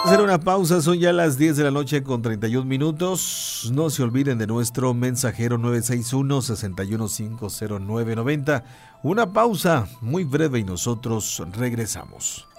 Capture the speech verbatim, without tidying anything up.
Hacer una pausa, son ya las diez de la noche con treinta y un minutos. No se olviden de nuestro mensajero nueve seis uno, seis uno cinco cero nueve nueve cero. Una pausa muy breve y nosotros regresamos.